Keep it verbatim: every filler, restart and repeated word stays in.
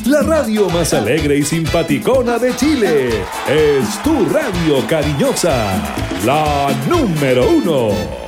la radio más alegre y simpaticona de Chile. Es tu radio cariñosa, la número uno.